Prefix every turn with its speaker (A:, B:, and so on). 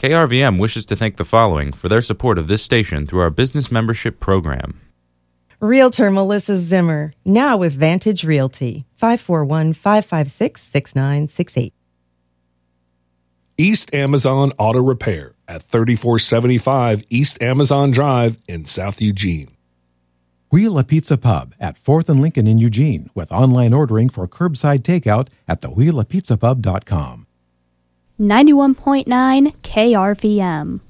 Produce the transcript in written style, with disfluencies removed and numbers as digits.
A: KRVM wishes to thank the following for their support of this station through our business membership program.
B: Realtor Melissa Zimmer, now with Vantage Realty, 541-556-6968.
C: East Amazon Auto Repair at 3475 East Amazon Drive in South Eugene.
D: Wheel a Pizza Pub at 4th and Lincoln in Eugene with online ordering for curbside takeout at thewheelapizzapub.com.
E: 91.9 KRVM.